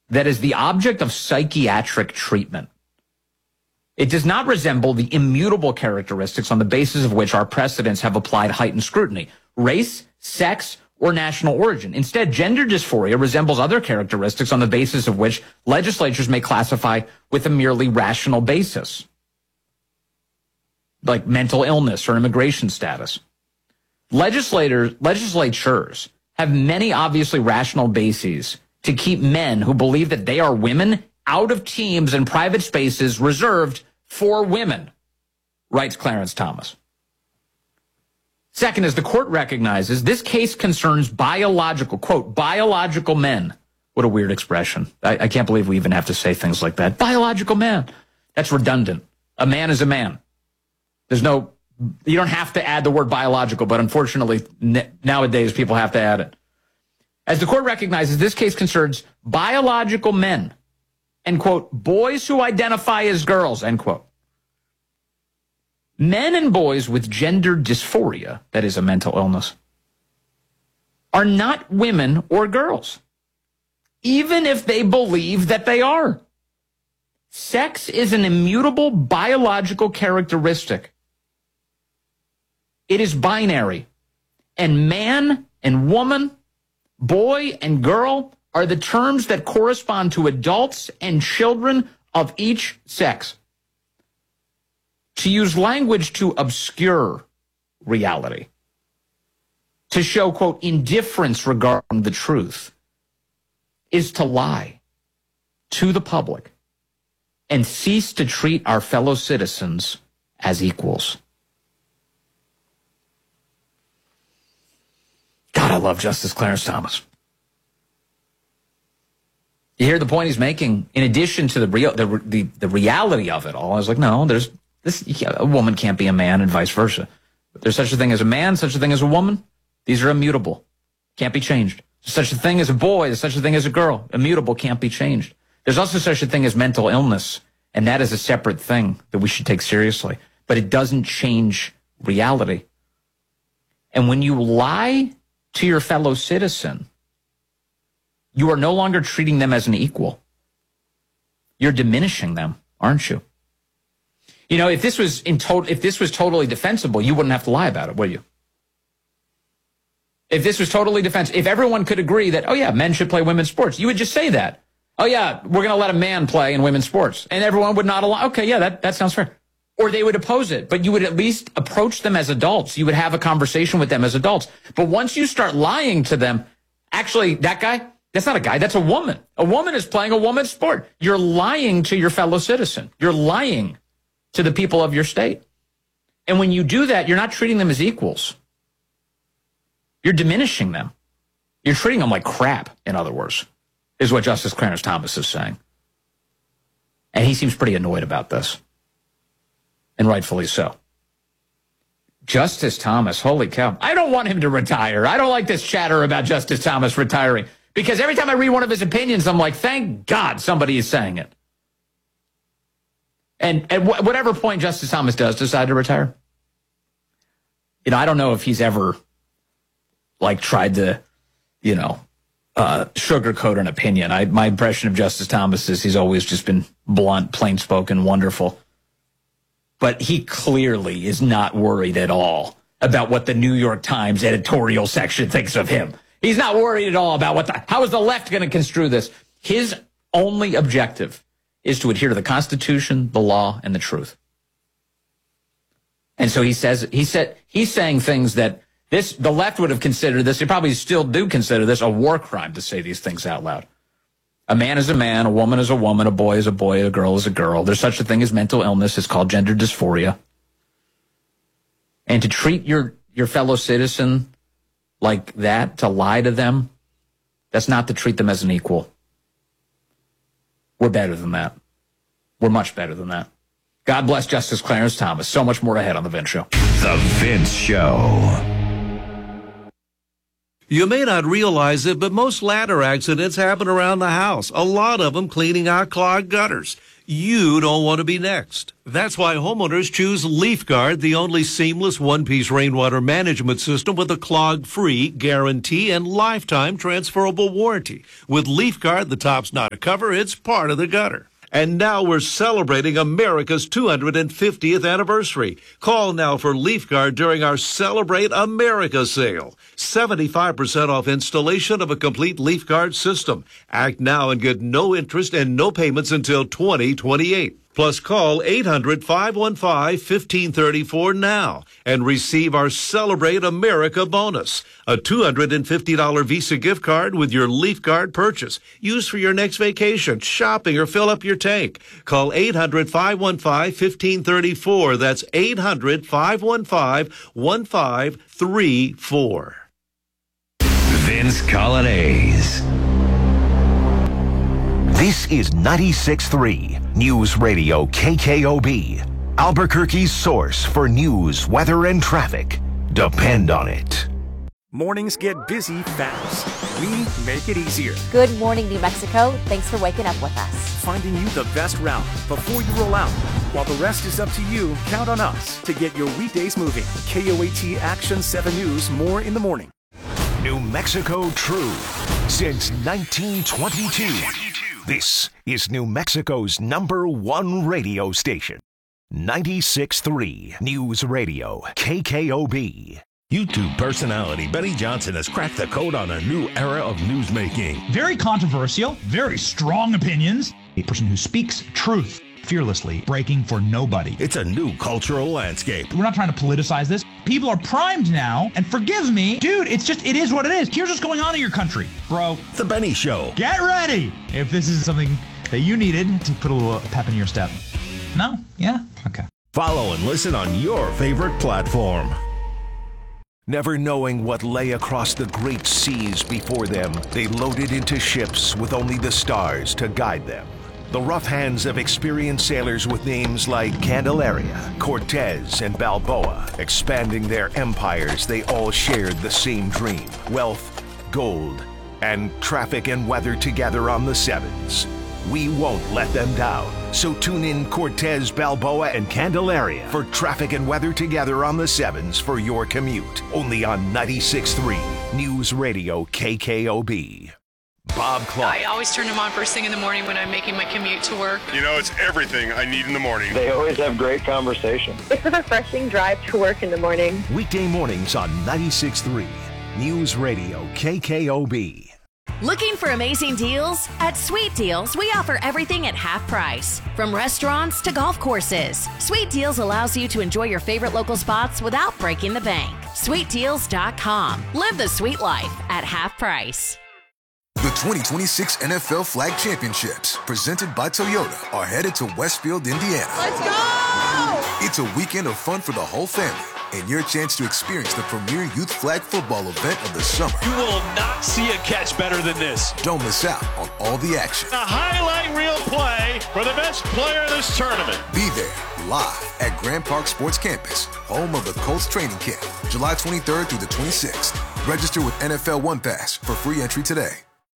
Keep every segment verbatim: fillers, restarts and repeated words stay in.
that is the object of psychiatric treatment. It does not resemble the immutable characteristics on the basis of which our precedents have applied heightened scrutiny, race, sex, or national origin. Instead, gender dysphoria resembles other characteristics on the basis of which legislatures may classify with a merely rational basis, like mental illness or immigration status. Legislators, legislatures have many obviously rational bases to keep men who believe that they are women out of teams and private spaces reserved for women, writes Clarence Thomas. Second, as the court recognizes, this case concerns biological, quote, biological men. What a weird expression. I, I can't believe we even have to say things like that. Biological man. That's redundant. A man is a man. There's no, you don't have to add the word biological, but unfortunately, n- nowadays people have to add it. As the court recognizes, this case concerns biological men and, quote, boys who identify as girls, end quote. Men and boys with gender dysphoria, that is a mental illness, are not women or girls, even if they believe that they are. Sex is an immutable biological characteristic. It is binary, and man and woman, boy and girl are the terms that correspond to adults and children of each sex. To use language to obscure reality, to show, quote, indifference regarding the truth, is to lie to the public and cease to treat our fellow citizens as equals. God, I love Justice Clarence Thomas. You hear the point he's making? In addition to the real, the, the, the reality of it all, I was like, no, there's this. A woman can't be a man and vice versa. But there's such a thing as a man, such a thing as a woman. These are immutable. Can't be changed. There's such a thing as a boy. There's such a thing as a girl. Immutable, can't be changed. There's also such a thing as mental illness, and that is a separate thing that we should take seriously. But it doesn't change reality. And when you lie to your fellow citizen, you are no longer treating them as an equal. You're diminishing them, aren't you? You know, if this was in total, if this was totally defensible, you wouldn't have to lie about it, would you? If this was totally defensible, if everyone could agree that, oh yeah, men should play women's sports, you would just say that. Oh yeah, we're going to let a man play in women's sports, and everyone would not allow. Okay, yeah, that, that sounds fair. Or they would oppose it, but you would at least approach them as adults. You would have a conversation with them as adults. But once you start lying to them, actually, that guy, that's not a guy, that's a woman. A woman is playing a woman's sport. You're lying to your fellow citizen. You're lying to the people of your state. And when you do that, you're not treating them as equals. You're diminishing them. You're treating them like crap, in other words, is what Justice Clarence Thomas is saying. And he seems pretty annoyed about this. And rightfully so. Justice Thomas, holy cow. I don't want him to retire. I don't like this chatter about Justice Thomas retiring. Because every time I read one of his opinions, I'm like, thank God somebody is saying it. And at wh- whatever point Justice Thomas does decide to retire, you know, I don't know if he's ever, like, tried to, you know, uh, sugarcoat an opinion. I, my impression of Justice Thomas is he's always just been blunt, plain-spoken, wonderful. But he clearly is not worried at all about what the New York Times editorial section thinks of him. He's not worried at all about what the, how is the left going to construe this? His only objective is to adhere to the Constitution, the law, and the truth. And so he says, he said, he's saying things that this, the left would have considered this, they probably still do consider this a war crime to say these things out loud. A man is a man, a woman is a woman, a boy is a boy, a girl is a girl. There's such a thing as mental illness. It's called gender dysphoria. And to treat your, your fellow citizen like that, to lie to them, that's not to treat them as an equal. We're better than that. We're much better than that. God bless Justice Clarence Thomas. So much more ahead on The Vince Show. The Vince Show. You may not realize it, but most ladder accidents happen around the house, a lot of them cleaning out clogged gutters. You don't want to be next. That's why homeowners choose LeafGuard, the only seamless one-piece rainwater management system with a clog-free guarantee and lifetime transferable warranty. With LeafGuard, the top's not a cover, it's part of the gutter. And now we're celebrating America's two hundred fiftieth anniversary. Call now for LeafGuard during our Celebrate America sale. seventy-five percent off installation of a complete LeafGuard system. Act now and get no interest and no payments until twenty twenty-eight. Plus, call eight hundred, five one five, one five three four now and receive our Celebrate America bonus, a two hundred fifty dollars Visa gift card with your LeafGuard purchase. Use for your next vacation, shopping, or fill up your tank. Call eight hundred, five one five, one five three four. That's eight hundred, five one five, one five three four. Vince Colonnese. This is ninety-six point three News Radio K K O B, Albuquerque's source for news, weather, and traffic. Depend on it. Mornings get busy fast. We make it easier. Good morning, New Mexico. Thanks for waking up with us. Finding you the best route before you roll out. While the rest is up to you, count on us to get your weekdays moving. K O A T Action seven News, more in the morning. New Mexico True since nineteen twenty-two. This is New Mexico's number one radio station. ninety-six point three News Radio K K O B. YouTube personality Benny Johnson has cracked the code on a new era of newsmaking. Very controversial, very strong opinions. A person who speaks truth fearlessly, breaking for nobody. It's a new cultural landscape. We're not trying to politicize this. People are primed now, and forgive me, dude, it's just, it is what it is. Here's what's going on in your country, bro. The Benny Show. Get ready if this is something that you needed to put a little pep in your step. No? Yeah? Okay. Follow and listen on your favorite platform. Never knowing what lay across the great seas before them, they loaded into ships with only the stars to guide them. The rough hands of experienced sailors with names like Candelaria, Cortez, and Balboa, expanding their empires, they all shared the same dream: wealth, gold, and traffic and weather together on the sevens. We won't let them down. So tune in Cortez, Balboa, and Candelaria for traffic and weather together on the sevens for your commute. Only on ninety-six point three News Radio K K O B. Bob Clark. I always turn them on first thing in the morning when I'm making my commute to work. You know, it's everything I need in the morning. They always have great conversation. It's a refreshing drive to work in the morning. Weekday mornings on ninety-six point three News Radio K K O B. Looking for amazing deals? At Sweet Deals, we offer everything at half price. From restaurants to golf courses, Sweet Deals allows you to enjoy your favorite local spots without breaking the bank. sweet deals dot com. Live the sweet life at half price. The twenty twenty-six N F L Flag Championships, presented by Toyota, are headed to Westfield, Indiana. Let's go! It's a weekend of fun for the whole family, and your chance to experience the premier youth flag football event of the summer. You will not see a catch better than this. Don't miss out on all the action. A highlight reel play for the best player in this tournament. Be there, live at Grand Park Sports Campus, home of the Colts training camp, July twenty-third through the twenty-sixth. Register with N F L One Pass for free entry today.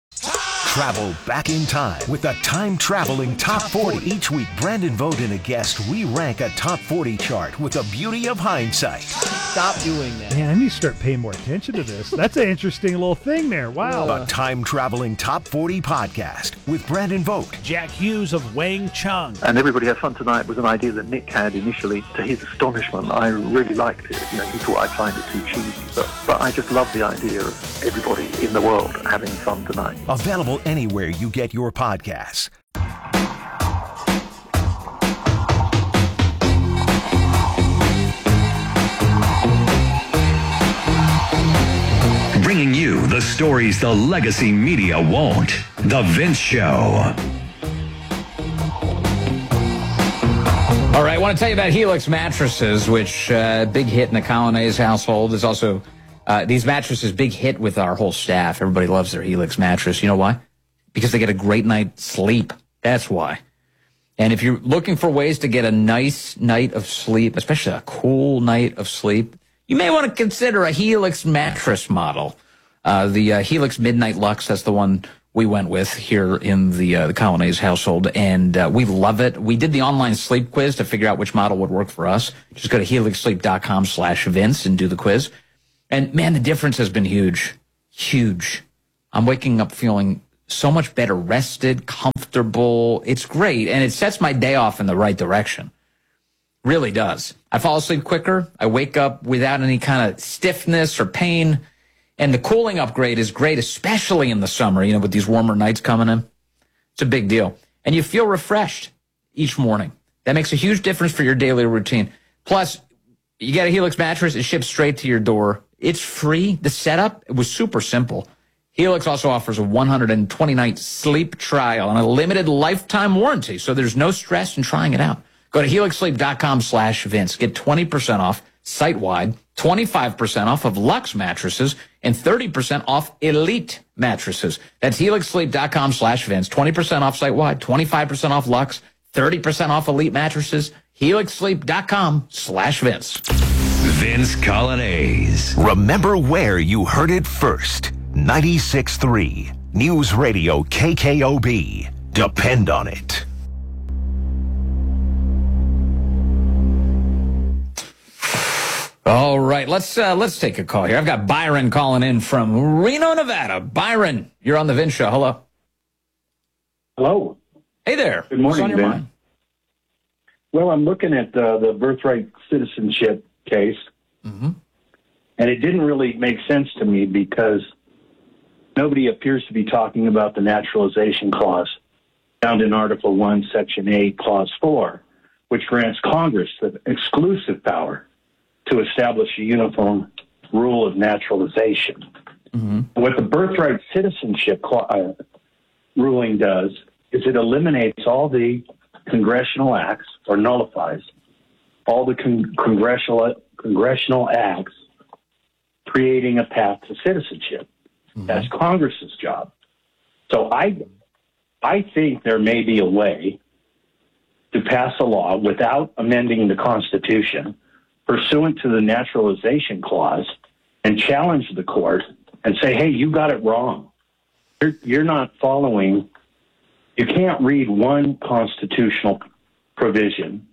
Travel back in time with the time-traveling Top forty. Each week, Brandon Vogt and a guest re-rank a Top forty chart with the beauty of hindsight. Stop doing that. Man, I need to start paying more attention to this. That's an interesting little thing there. Wow. The time-traveling Top forty podcast with Brandon Vogt. Jack Hughes of Wang Chung. And Everybody Has Fun Tonight was an idea that Nick had initially. To his astonishment, I really liked it. You know, he thought I'd find it too cheesy. But, but I just love the idea of everybody in the world having fun tonight. Available anywhere you get your podcasts. Bringing you the stories the legacy media won't. The Vince Show. All right, I want to tell you about Helix mattresses, which uh, big hit in the Colonnese household. There's also uh, these mattresses, big hit with our whole staff. Everybody loves their Helix mattress. You know why? Because they get a great night's sleep. That's why. And if you're looking for ways to get a nice night of sleep, especially a cool night of sleep, you may want to consider a Helix mattress model. Uh, the uh, Helix Midnight Lux, that's the one we went with here in the uh, the Colonnades household, and uh, we love it. We did the online sleep quiz to figure out which model would work for us. Just go to helix sleep dot com slash Vince and do the quiz. And, man, the difference has been huge. Huge. I'm waking up feeling so much better rested, comfortable. It's great, and it sets my day off in the right direction. Really does. I fall asleep quicker. I wake up without any kind of stiffness or pain. And the cooling upgrade is great, especially in the summer, you know, with these warmer nights coming in. It's a big deal. And you feel refreshed each morning. That makes a huge difference for your daily routine. Plus, you get a Helix mattress, it ships straight to your door. It's free. The setup, it was super simple. Helix also offers a one hundred twenty night sleep trial and a limited lifetime warranty, so there's no stress in trying it out. Go to helix sleep dot com slash Vince. Get twenty percent off site-wide, twenty-five percent off of Luxe mattresses, and thirty percent off Elite mattresses. That's helix sleep dot com slash Vince. twenty percent off site-wide, twenty-five percent off Luxe, thirty percent off Elite mattresses. helix sleep dot com slash Vince. Vince Colonnades. Remember where you heard it first. ninety-six point three News Radio K K O B. Depend on it. All right, let's uh, let's take a call here. I've got Byron calling in from Reno, Nevada. Byron, you're on the Vince Show. Hello. Hello. Hey there. Good morning, What's on your Vince. mind? Well, I'm looking at uh, the birthright citizenship case, mm-hmm. and it didn't really make sense to me because nobody appears to be talking about the naturalization clause found in Article one, Section eight, Clause four, which grants Congress the exclusive power to establish a uniform rule of naturalization. Mm-hmm. What the birthright citizenship cl- uh, ruling does is it eliminates all the congressional acts or nullifies all the con- congressional congressional acts creating a path to citizenship. Mm-hmm. That's Congress's job. So I, I think there may be a way to pass a law without amending the Constitution pursuant to the naturalization clause and challenge the court and say, hey, you got it wrong. You're, you're not following. You can't read one constitutional provision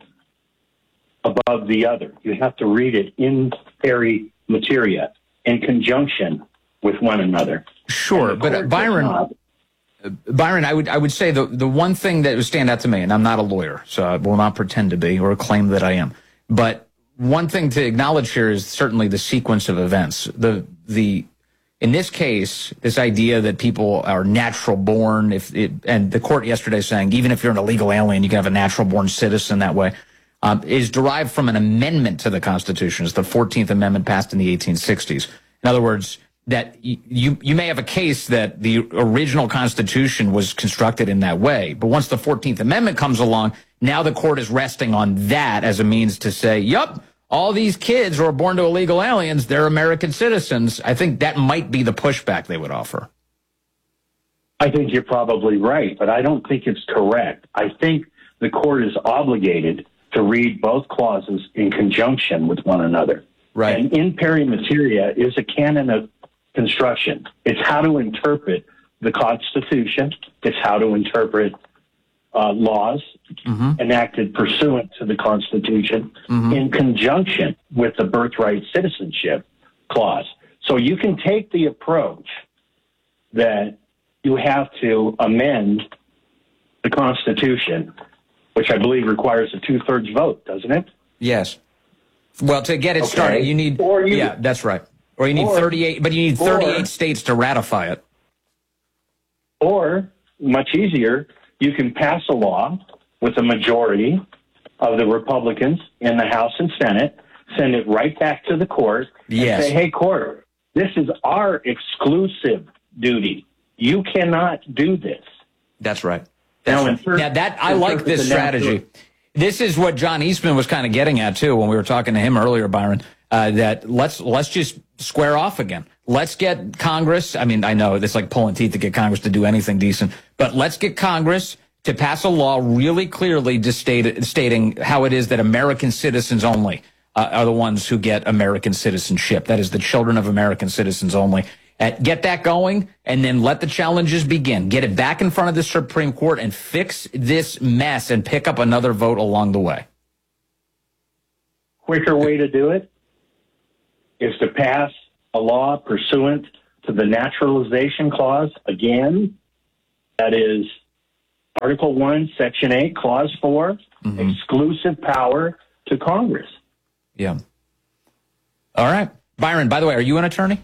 above the other. You have to read it in peri materia, in conjunction with one another. Sure, but uh, Byron, uh, Byron, I would I would say the the one thing that would stand out to me, and I'm not a lawyer, so I will not pretend to be or claim that I am, but one thing to acknowledge here is certainly the sequence of events. The the in this case, this idea that people are natural born, if it, and the court yesterday saying even if you're an illegal alien, you can have a natural born citizen that way, um, is derived from an amendment to the Constitution. It's the fourteenth Amendment passed in the eighteen sixties. In other words, that you you may have a case that the original Constitution was constructed in that way, but once the fourteenth Amendment comes along, now the court is resting on that as a means to say, yup, all these kids who are born to illegal aliens, they're American citizens. I think that might be the pushback they would offer. I think you're probably right, but I don't think it's correct. I think the court is obligated to read both clauses in conjunction with one another. Right. And in peri materia is a canon of construction. It's how to interpret the Constitution. It's how to interpret uh, laws mm-hmm. enacted pursuant to the Constitution mm-hmm. in conjunction with the birthright citizenship clause. So you can take the approach that you have to amend the Constitution, which I believe requires a two-thirds vote, doesn't it? Yes. Well, to get it okay. started, you need, or you, yeah, that's right. Or you need or, thirty-eight, but you need thirty-eight or, states to ratify it. Or, much easier, you can pass a law with a majority of the Republicans in the House and Senate, send it right back to the court, yes. and say, hey, court, this is our exclusive duty. You cannot do this. That's right. That's now, right. First, now that I like this strategy. Natural. This is what John Eastman was kind of getting at, too, when we were talking to him earlier, Byron, uh, that let's let's just square off again. Let's get Congress. I mean, I know it's like pulling teeth to get Congress to do anything decent, but let's get Congress to pass a law really clearly just state, stating how it is that American citizens only uh, are the ones who get American citizenship. That is the children of American citizens only. Uh, get that going, and then let the challenges begin. Get it back in front of the Supreme Court and fix this mess and pick up another vote along the way. Quicker way to do it is to pass a law pursuant to the Naturalization Clause again. That is Article one, Section eight, Clause four, mm-hmm. exclusive power to Congress. Yeah. All right. Byron, by the way, are you an attorney?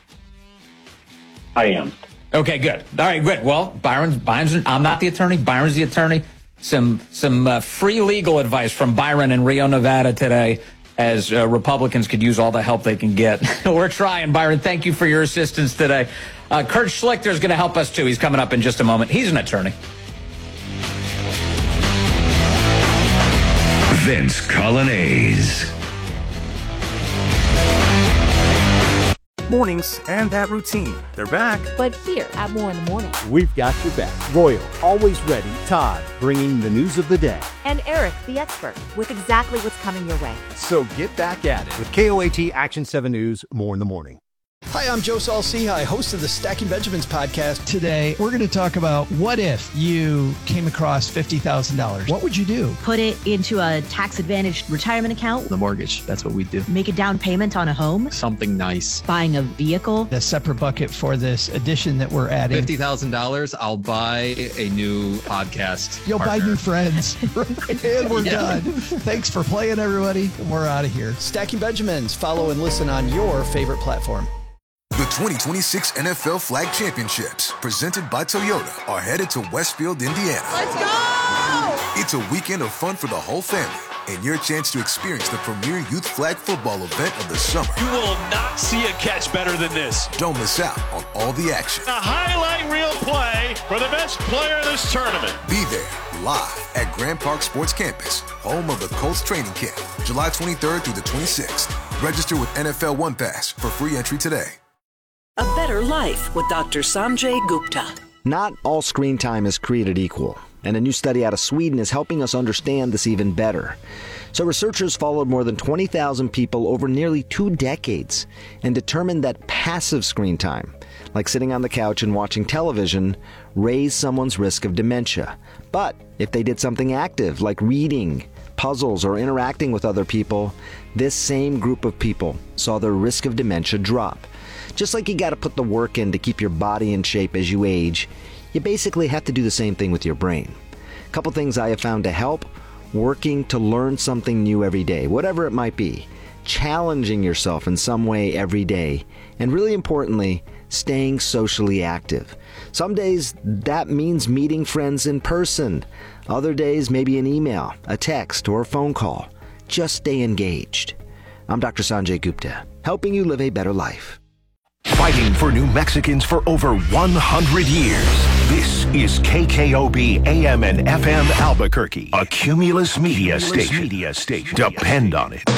I am. Okay, good. All right, good. Well, Byron's, Byron's, I'm not the attorney. Byron's the attorney. Some some uh, free legal advice from Byron in Rio, Nevada today, as uh, Republicans could use all the help they can get. We're trying, Byron. Thank you for your assistance today. Uh, Kurt Schlichter is going to help us, too. He's coming up in just a moment. He's an attorney. Vince Colonnese. Mornings and that routine. They're back. But here at More in the Morning. We've got your back. Royal, always ready. Todd, bringing the news of the day. And Eric, the expert, with exactly what's coming your way. So get back at it with K O A T Action seven News, More in the Morning. Hi, I'm Joe Saul-Sehy, host of the Stacking Benjamins podcast. Today, we're going to talk about what if you came across fifty thousand dollars. What would you do? Put it into a tax-advantaged retirement account. The mortgage, that's what we do. Make a down payment on a home. Something nice. Buying a vehicle. A separate bucket for this addition that we're adding. fifty thousand dollars, I'll buy a new podcast You'll partner. buy new friends. And we're yeah. done. Thanks for playing, everybody. We're out of here. Stacking Benjamins. Follow and listen on your favorite platform. The twenty twenty-six N F L Flag Championships, presented by Toyota, are headed to Westfield, Indiana. Let's go! It's a weekend of fun for the whole family and your chance to experience the premier youth flag football event of the summer. You will not see a catch better than this. Don't miss out on all the action. A highlight reel play for the best player in this tournament. Be there live at Grand Park Sports Campus, home of the Colts training camp, July twenty-third through the twenty-sixth. Register with N F L One Pass for free entry today. A better life with Doctor Sanjay Gupta. Not all screen time is created equal, and a new study out of Sweden is helping us understand this even better. So researchers followed more than twenty thousand people over nearly two decades and determined that passive screen time, like sitting on the couch and watching television, raised someone's risk of dementia. But if they did something active, like reading, puzzles, or interacting with other people, this same group of people saw their risk of dementia drop. Just like you got to put the work in to keep your body in shape as you age, you basically have to do the same thing with your brain. A couple things I have found to help: working to learn something new every day, whatever it might be, challenging yourself in some way every day, and really importantly, staying socially active. Some days that means meeting friends in person. Other days maybe an email, a text, or a phone call. Just stay engaged. I'm Doctor Sanjay Gupta, helping you live a better life. Fighting for New Mexicans for over one hundred years. This is K K O B A M and F M Albuquerque, a Cumulus Media Cumulus station. Media station. Depend on it.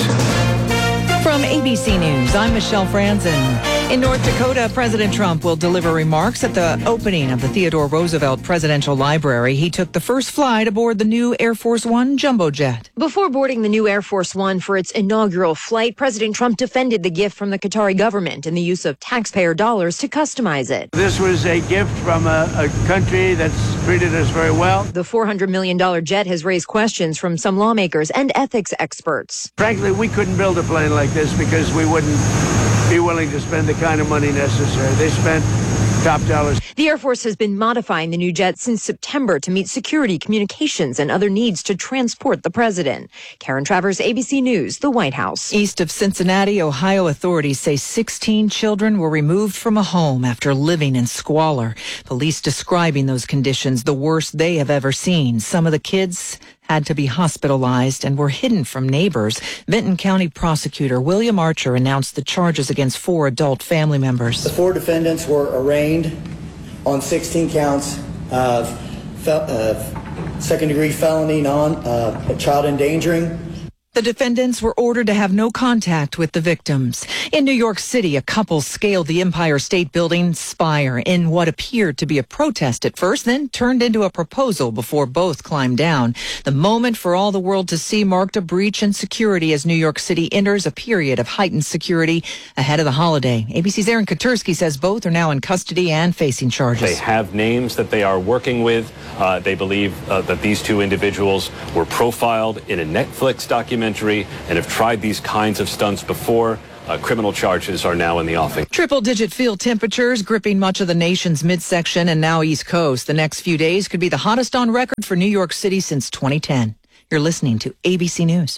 From A B C News, I'm Michelle Franzen. In North Dakota, President Trump will deliver remarks at the opening of the Theodore Roosevelt Presidential Library. He took the first flight aboard the new Air Force One jumbo jet. Before boarding the new Air Force One for its inaugural flight, President Trump defended the gift from the Qatari government and the use of taxpayer dollars to customize it. This was a gift from a, a country that's treated us very well. The four hundred million dollars jet has raised questions from some lawmakers and ethics experts. Frankly, we couldn't build a plane like this because we wouldn't be willing to spend the kind of money necessary. They spent top dollars. The Air Force has been modifying the new jet since September to meet security, communications, and other needs to transport the president. Karen Travers, A B C News, the White House. East of Cincinnati, Ohio authorities say sixteen children were removed from a home after living in squalor. Police describing those conditions the worst they have ever seen. Some of the kids had to be hospitalized and were hidden from neighbors. Vinton County prosecutor William Archer announced the charges against four adult family members. The four defendants were arraigned on sixteen counts of, fel- of second-degree felony, non uh, child endangering. The defendants were ordered to have no contact with the victims. In New York City, a couple scaled the Empire State Building spire in what appeared to be a protest at first, then turned into a proposal before both climbed down. The moment for all the world to see marked a breach in security as New York City enters a period of heightened security ahead of the holiday. A B C's Aaron Katersky says both are now in custody and facing charges. They have names that they are working with. Uh, they believe uh, that these two individuals were profiled in a Netflix documentary and have tried these kinds of stunts before. Uh, criminal charges are now in the offing. Triple-digit field temperatures gripping much of the nation's midsection and now East Coast. The next few days could be the hottest on record for New York City since twenty ten. You're listening to A B C News.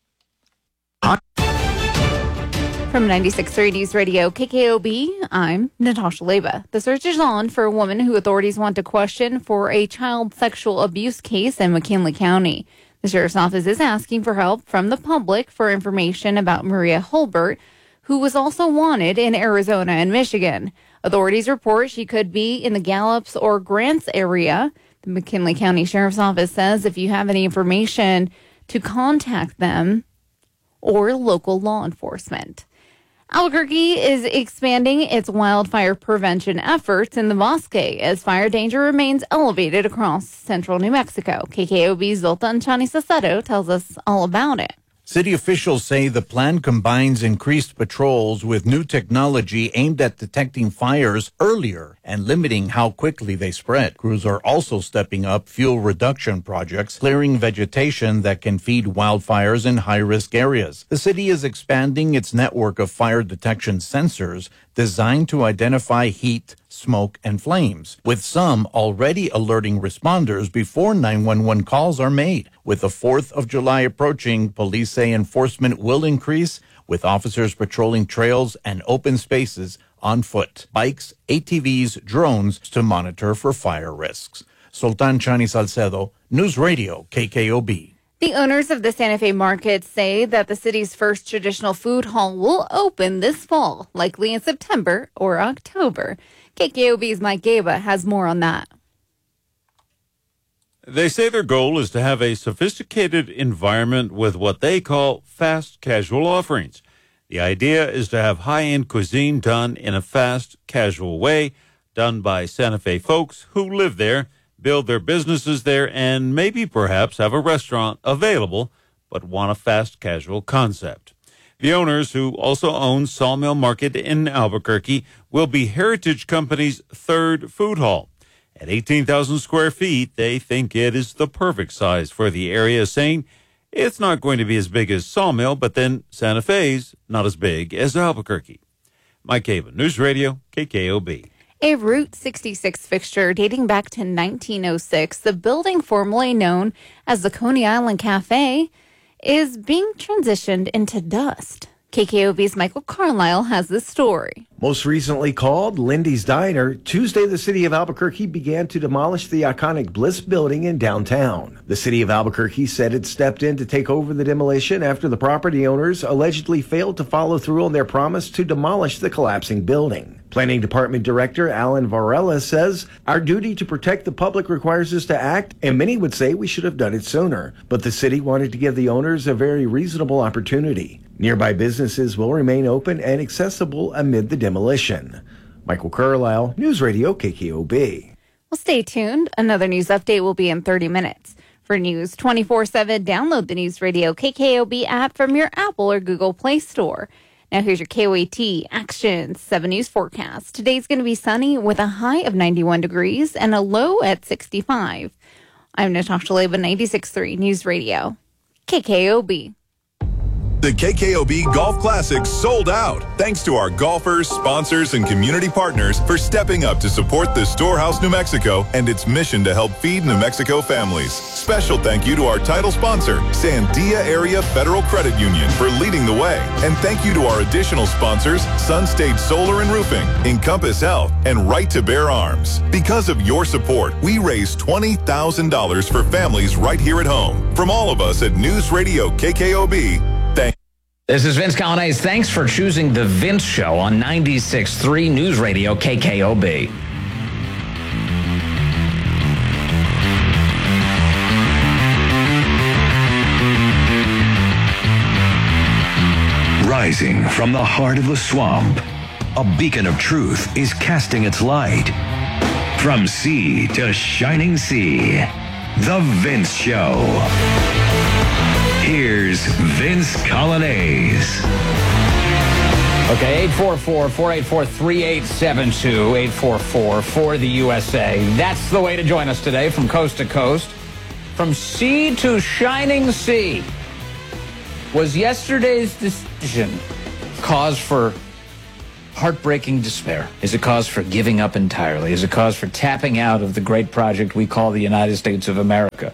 From ninety-six point three News Radio K K O B, I'm Natasha Leba. The search is on for a woman who authorities want to question for a child sexual abuse case in McKinley County. The sheriff's office is asking for help from the public for information about Maria Holbert, who was also wanted in Arizona and Michigan. Authorities report she could be in the Gallups or Grants area. The McKinley County Sheriff's Office says if you have any information, to contact them or local law enforcement. Albuquerque is expanding its wildfire prevention efforts in the Bosque as fire danger remains elevated across central New Mexico. K K O B's Zoltan Chani-Sacedo tells us all about it. City officials say the plan combines increased patrols with new technology aimed at detecting fires earlier and limiting how quickly they spread. Crews are also stepping up fuel reduction projects, clearing vegetation that can feed wildfires in high-risk areas. The city is expanding its network of fire detection sensors designed to identify heat, smoke, and flames, with some already alerting responders before nine one one calls are made. With the fourth of July approaching, police say enforcement will increase, with officers patrolling trails and open spaces on foot, bikes, A T Vs, drones to monitor for fire risks. Sultan Chani-Salcedo, News Radio K K O B. The owners of the Santa Fe market say that the city's first traditional food hall will open this fall, likely in September or October. K K O B's Mike Gaba has more on that. They say their goal is to have a sophisticated environment with what they call fast casual offerings. The idea is to have high-end cuisine done in a fast, casual way, done by Santa Fe folks who live there, build their businesses there, and maybe perhaps have a restaurant available, but want a fast casual concept. The owners, who also own Sawmill Market in Albuquerque, will be Heritage Company's third food hall. At eighteen thousand square feet, they think it is the perfect size for the area, saying it's not going to be as big as Sawmill, but then Santa Fe's not as big as Albuquerque. Mike Caba, News Radio, K K O B. A Route sixty-six fixture dating back to nineteen oh six, the building formerly known as the Coney Island Cafe is being transitioned into dust. K K O B's Michael Carlisle has this story. Most recently called Lindy's Diner, Tuesday the city of Albuquerque began to demolish the iconic Bliss building in downtown. The city of Albuquerque said it stepped in to take over the demolition after the property owners allegedly failed to follow through on their promise to demolish the collapsing building. Planning Department Director Alan Varela says, "Our duty to protect the public requires us to act, and many would say we should have done it sooner. But the city wanted to give the owners a very reasonable opportunity. Nearby businesses will remain open and accessible amid the demolition." Michael Carlisle, News Radio K K O B. Well, stay tuned. Another news update will be in thirty minutes. For News twenty-four seven, download the News Radio K K O B app from your Apple or Google Play Store. Now here's your K O A T Action seven News forecast. Today's going to be sunny with a high of ninety-one degrees and a low at sixty-five. I'm Natasha Leba, ninety-six point three News Radio, K K O B. The K K O B Golf Classic sold out. Thanks to our golfers, sponsors, and community partners for stepping up to support the Storehouse New Mexico and its mission to help feed New Mexico families. Special thank you to our title sponsor, Sandia Area Federal Credit Union, for leading the way. And thank you to our additional sponsors, Sun State Solar and Roofing, Encompass Health, and Right to Bear Arms. Because of your support, we raised twenty thousand dollars for families right here at home. From all of us at News Radio K K O B, thank This is Vince Colonnese. Thanks for choosing The Vince Show on ninety-six point three News Radio K K O B. Rising from the heart of the swamp, a beacon of truth is casting its light. From sea to shining sea, The Vince Show. Here's Vince Coglianese. Okay, eight four four, four eight four, three eight seven two, eight four four for the U S A. That's the way to join us today from coast to coast. From sea to shining sea. Was yesterday's decision cause for heartbreaking despair? Is it cause for giving up entirely? Is it cause for tapping out of the great project we call the United States of America?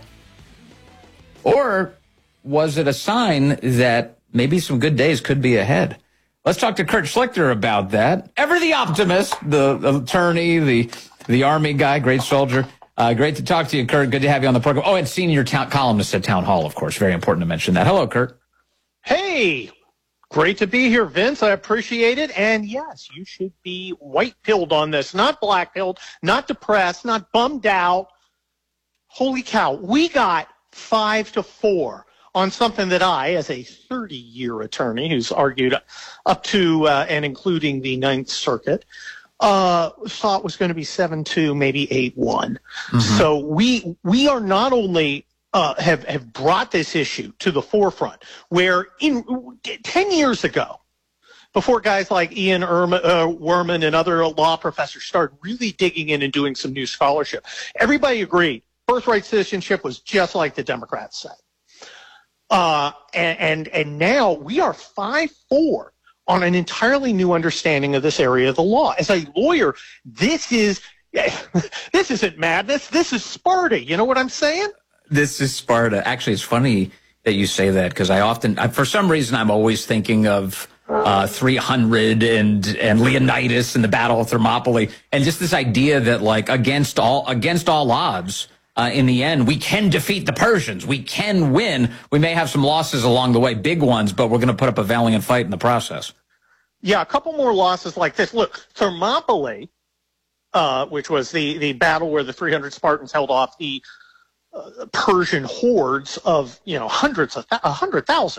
Or was it a sign that maybe some good days could be ahead? Let's talk to Kurt Schlichter about that. Ever the optimist, the, the attorney, the the Army guy, great soldier. Uh, great to talk to you, Kurt. Good to have you on the program. Oh, and senior town columnist at Town Hall, of course. Very important to mention that. Hello, Kurt. Hey, great to be here, Vince. I appreciate it. And yes, you should be white-pilled on this, not black-pilled, not depressed, not bummed out. Holy cow, we got five to four on something that I, as a thirty-year attorney who's argued up to uh, and including the Ninth Circuit, uh, thought was going to be seven two, maybe eight one. Mm-hmm. So we we are not only uh, have, have brought this issue to the forefront, where in ten years ago, before guys like Ian Erma, uh, Werman and other law professors started really digging in and doing some new scholarship, everybody agreed birthright citizenship was just like the Democrats said. Uh, and, and, and now we are five four on an entirely new understanding of this area of the law. As a lawyer, this is, this isn't madness. This is Sparta. You know what I'm saying? This is Sparta. Actually, it's funny that you say that because I often, I, for some reason, I'm always thinking of uh, three hundred and, and Leonidas and the Battle of Thermopylae. And just this idea that like against all, against all odds, Uh, in the end, we can defeat the Persians. We can win. We may have some losses along the way, big ones, but we're going to put up a valiant fight in the process. Yeah, a couple more losses like this. Look, Thermopylae, uh, which was the, the battle where the three hundred Spartans held off the uh, Persian hordes of, you know, hundreds of, a hundred thousand,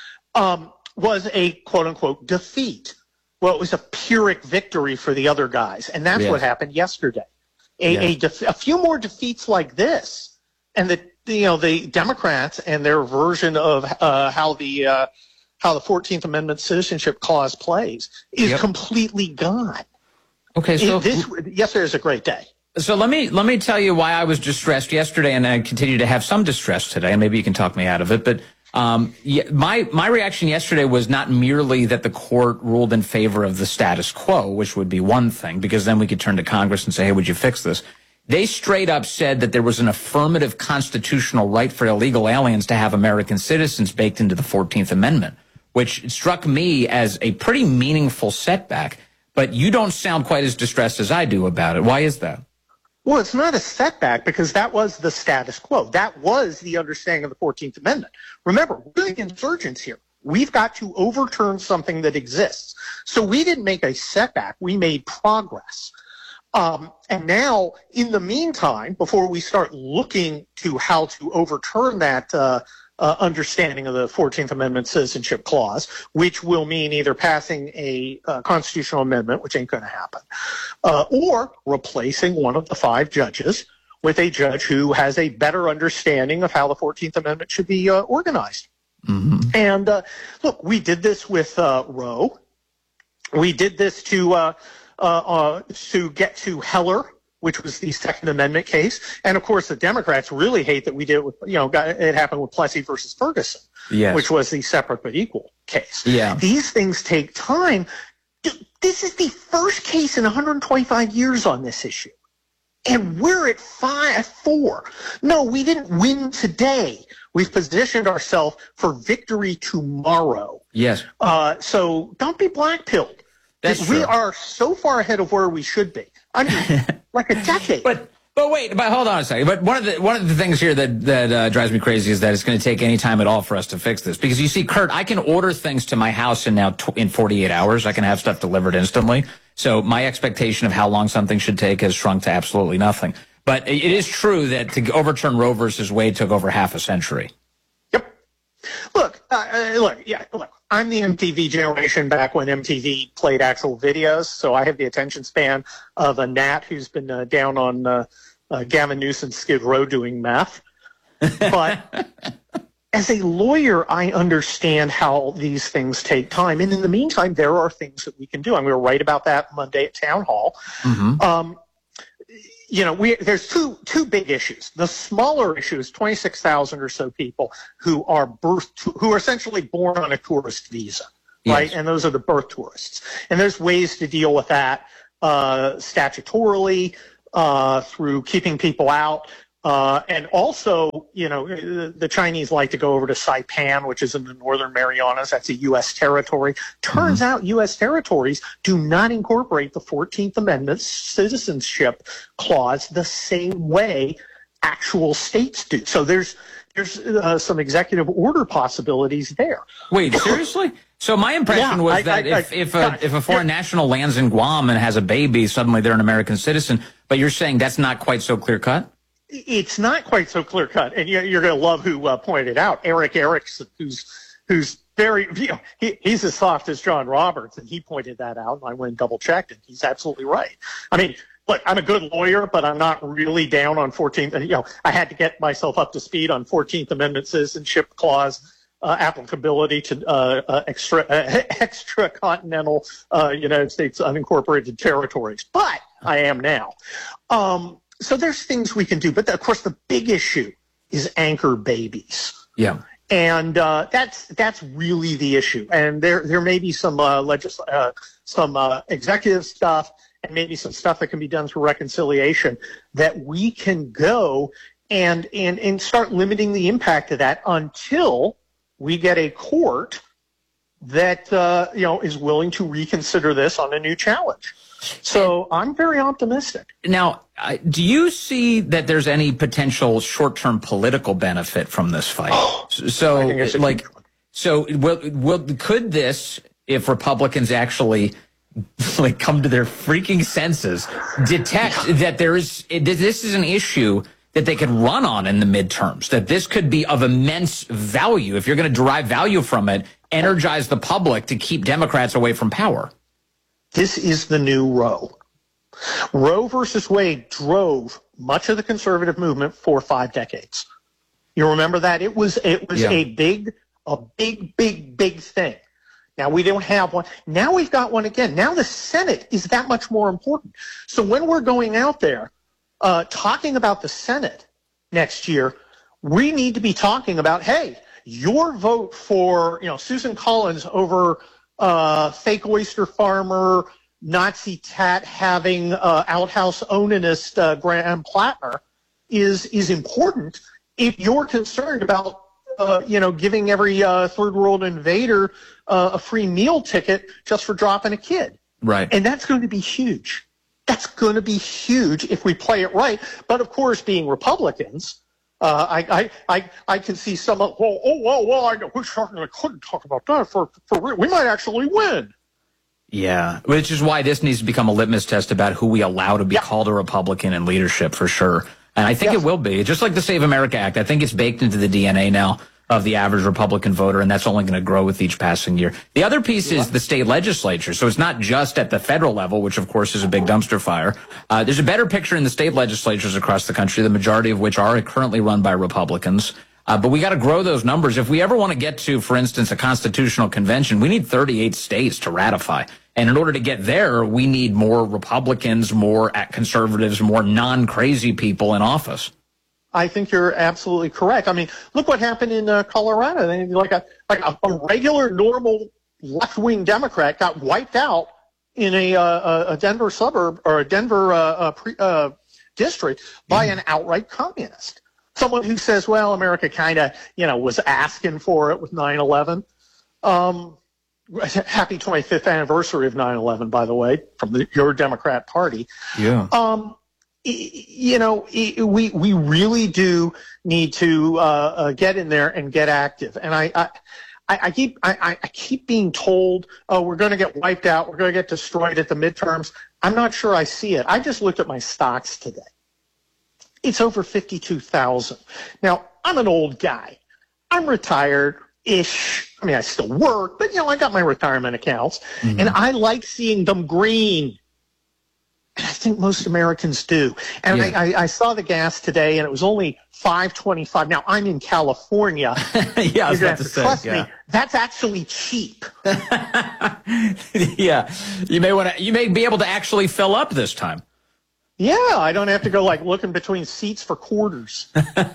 um, was a quote-unquote defeat. Well, it was a Pyrrhic victory for the other guys, and that's yes. what happened yesterday. A, yeah. a, def- a few more defeats like this, and the you know the Democrats and their version of uh, how the uh, how the fourteenth Amendment citizenship clause plays is yep. completely gone. Okay, so it, this yesterday was a great day. So let me let me tell you why I was distressed yesterday, and I continue to have some distress today, and maybe you can talk me out of it, but. Um, yeah, my, my reaction yesterday was not merely that the court ruled in favor of the status quo, which would be one thing, because then we could turn to Congress and say, hey, would you fix this? They straight up said that there was an affirmative constitutional right for illegal aliens to have American citizens baked into the fourteenth Amendment, which struck me as a pretty meaningful setback. But you don't sound quite as distressed as I do about it. Why is that? Well, it's not a setback because that was the status quo. That was the understanding of the fourteenth Amendment. Remember, we're the insurgents here. We've got to overturn something that exists. So we didn't make a setback. We made progress. Um, and now, in the meantime, before we start looking to how to overturn that uh, uh, understanding of the fourteenth Amendment citizenship clause, which will mean either passing a uh, constitutional amendment, which ain't going to happen, uh, or replacing one of the five judges with a judge who has a better understanding of how the fourteenth Amendment should be uh, organized. Mm-hmm. And uh, look, we did this with uh, Roe. We did this to uh, uh, uh, to get to Heller, which was the Second Amendment case. And of course, the Democrats really hate that we did it with, you know, got, it happened with Plessy versus Ferguson, yes. which was the separate but equal case. Yeah. These things take time. This is the first case in one hundred twenty-five years on this issue. And we're at five, four. No, we didn't win today. We've positioned ourselves for victory tomorrow. Yes. Uh, so don't be black-pilled. That's we true. are so far ahead of where we should be. I mean, like a decade. But but wait, but hold on a second. But one of the one of the things here that that uh, drives me crazy is that it's going to take any time at all for us to fix this. Because you see, Kurt, I can order things to my house in now tw- in forty-eight hours. I can have stuff delivered instantly. So my expectation of how long something should take has shrunk to absolutely nothing. But it is true that to overturn Roe versus Wade took over half a century. Yep. Look, uh, look, yeah, look. I'm the M T V generation back when M T V played actual videos, so I have the attention span of a gnat who's been uh, down on uh, uh, Gavin Newsom's Skid Row doing meth. But as a lawyer, I understand how these things take time. And in the meantime, there are things that we can do. I'm going to write about that Monday at Town Hall. Mm-hmm. Um, you know, we, there's two two big issues. The smaller issue is twenty-six thousand or so people who are birth to, who are essentially born on a tourist visa, yes. right? And those are the birth tourists. And there's ways to deal with that uh, statutorily uh, through keeping people out. Uh, and also, you know, the Chinese like to go over to Saipan, which is in the Northern Marianas. That's a U S territory. Turns mm-hmm. out U S territories do not incorporate the fourteenth Amendment citizenship clause the same way actual states do. So there's there's uh, some executive order possibilities there. Wait, seriously? So my impression yeah, was I, that I, if I, if a, if a foreign yeah. national lands in Guam and has a baby, suddenly they're an American citizen. But you're saying that's not quite so clear cut? It's not quite so clear cut, and you're going to love who uh, pointed it out. Eric Erickson, who's who's very, you know, he, he's as soft as John Roberts, and he pointed that out. And I went and double checked, and he's absolutely right. I mean, look, I'm a good lawyer, but I'm not really down on fourteenth. You know, I had to get myself up to speed on fourteenth Amendment citizenship clause uh, applicability to uh, uh, extra uh, extra continental uh, United States unincorporated territories, but I am now. Um, So there's things we can do, but of course the big issue is anchor babies. Yeah, and uh, that's that's really the issue. And there there may be some uh, legis- uh, some uh, executive stuff, and maybe some stuff that can be done through reconciliation that we can go and and and start limiting the impact of that until we get a court that uh, you know is willing to reconsider this on a new challenge. So I'm very optimistic. Now, uh, do you see that there's any potential short-term political benefit from this fight? Oh, so, like, so will, will could this, if Republicans actually like come to their freaking senses, detect that there is this is an issue that they could run on in the midterms? That this could be of immense value if you're going to derive value from it, energize the public to keep Democrats away from power. This is the new Roe. Roe versus Wade drove much of the conservative movement for five decades. You remember that? It was it was yeah. a big, a big, big, big thing. Now we don't have one. Now we've got one again. Now the Senate is that much more important. So when we're going out there uh, talking about the Senate next year, we need to be talking about, hey, your vote for you know Susan Collins over Uh, fake oyster farmer, Nazi tat having uh, outhouse onanist uh, Graham Plattner is is important if you're concerned about uh, you know giving every uh, third world invader uh, a free meal ticket just for dropping a kid. Right. And that's going to be huge. That's going to be huge if we play it right. But of course, being Republicans, Uh, I, I, I, I can see some of, well, oh, well, well, I know, we certainly couldn't talk about that for, for real. We might actually win. Yeah, which is why this needs to become a litmus test about who we allow to be yeah. called a Republican in leadership for sure. And I think yes. it will be. Just like the Save America Act, I think it's baked into the D N A now of the average Republican voter, and that's only going to grow with each passing year. The other piece yeah. is the state legislature. So it's not just at the federal level, which of course is a big dumpster fire. Uh, there's a better picture in the state legislatures across the country, the majority of which are currently run by Republicans. Uh, but we got to grow those numbers. If we ever want to get to, for instance, a constitutional convention, we need thirty-eight states to ratify. And in order to get there, we need more Republicans, more conservatives, more non-crazy people in office. I think you're absolutely correct. I mean, look what happened in uh, Colorado. They, like a like a, a regular, normal left-wing Democrat got wiped out in a uh, a Denver suburb or a Denver uh, uh, pre, uh, district by mm. an outright communist. Someone who says, "Well, America kind of, you know, was asking for it with nine eleven." Um, happy twenty-fifth anniversary of nine eleven, by the way, from the, your Democrat Party. Yeah. Um, you know, we we really do need to uh, uh, get in there and get active. And I I, I keep I, I keep being told, oh, we're going to get wiped out, we're going to get destroyed at the midterms. I'm not sure I see it. I just looked at my stocks today. It's over fifty-two thousand. Now, I'm an old guy. I'm retired. ish. I mean, I still work, but, you know, I got my retirement accounts, Mm-hmm. and I like seeing them green. And I think most Americans do. And Yeah. I, I, I saw the gas today, and it was only five twenty-five. Now, I'm in California. Yeah, I was You're about gonna have to to say, trust yeah. me. That's actually cheap. Yeah, you may want to. You may be able to actually fill up this time. Yeah, I don't have to go like looking between seats for quarters.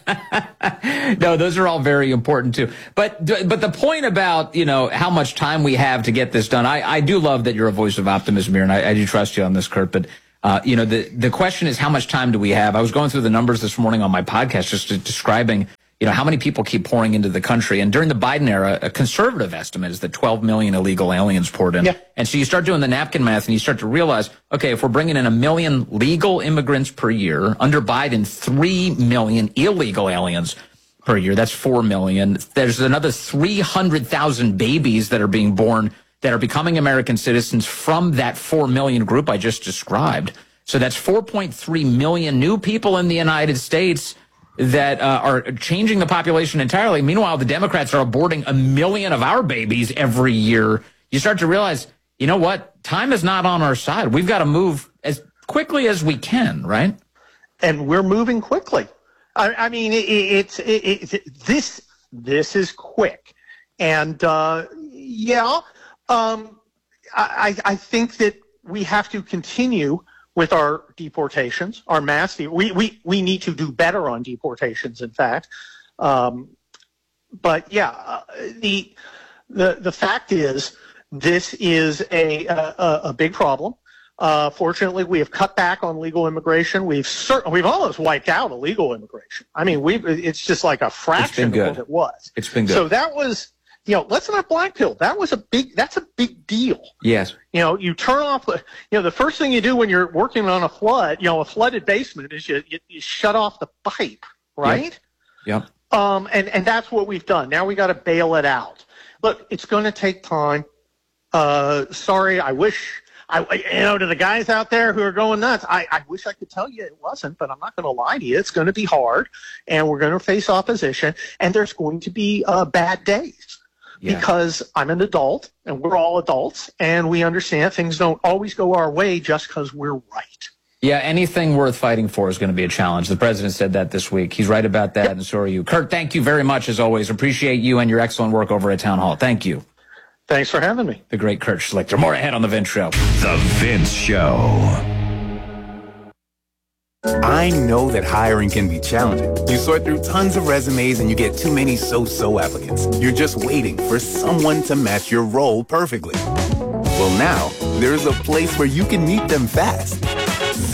No, those are all very important too. But but the point about, you know, how much time we have to get this done, I, I do love that you're a voice of optimism here, and I, I do trust you on this, Kurt. But uh, you know, the the question is, how much time do we have? I was going through the numbers this morning on my podcast, just to, describing, you know, how many people keep pouring into the country. And during the Biden era, a conservative estimate is that twelve million illegal aliens poured in. Yeah. And so you start doing the napkin math and you start to realize, okay, if we're bringing in a million legal immigrants per year, under Biden, three million illegal aliens per year, that's four million. There's another three hundred thousand babies that are being born that are becoming American citizens from that four million group I just described. So that's four point three million new people in the United States that uh, are changing the population entirely. Meanwhile, the Democrats are aborting a million of our babies every year. You start to realize, you know what? Time is not on our side. We've got to move as quickly as we can, right? And we're moving quickly. I, I mean, it, it's it, it, this this is quick, and uh, yeah, um, I, I think that we have to continue with our deportations, our mass. De- we we we need to do better on deportations. In fact, um, but yeah, uh, the the the fact is, this is a a, a big problem. Uh, fortunately, we have cut back on legal immigration. We've cer- we've almost wiped out illegal immigration. I mean, we've it's just like a fraction of good. what it was. It's been good. So that was, you know, let's not blackpill. That was a big. That's a big deal. Yes. You know, you turn off. You know, the first thing you do when you're working on a flood, you know, a flooded basement, is you you, you shut off the pipe, right? Yep. Um, and and that's what we've done. Now we got to bail it out. Look, it's going to take time. Uh, sorry, I wish. I, you know, to the guys out there who are going nuts, I, I wish I could tell you it wasn't, but I'm not going to lie to you. It's going to be hard, and we're going to face opposition, and there's going to be uh, bad days Yeah. because I'm an adult, and we're all adults, and we understand things don't always go our way just because we're right. Yeah, anything worth fighting for is going to be a challenge. The president said that this week. He's right about that, and so are you. Kurt, thank you very much, as always. Appreciate you and your excellent work over at Town Hall. Thank you. Thanks for having me. The great Kurt Schlichter. More ahead on The Vince Show. The Vince Show. I know that hiring can be challenging. You sort through tons of resumes and you get too many so-so applicants. You're just waiting for someone to match your role perfectly. Well, now, there's a place where you can meet them fast.